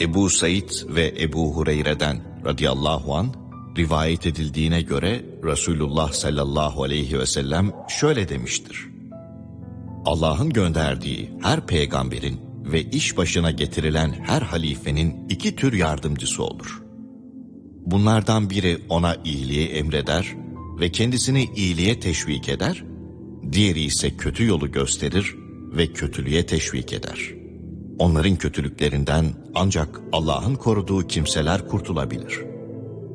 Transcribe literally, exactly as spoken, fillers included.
Ebu Said ve Ebu Hureyre'den radıyallahu anh rivayet edildiğine göre Resulullah sallallahu aleyhi ve sellem şöyle demiştir: Allah'ın gönderdiği her peygamberin ve iş başına getirilen her halifenin iki tür yardımcısı olur. Bunlardan biri ona iyiliği emreder ve kendisini iyiliğe teşvik eder, diğeri ise kötü yolu gösterir ve kötülüğe teşvik eder. Onların kötülüklerinden ancak Allah'ın koruduğu kimseler kurtulabilir.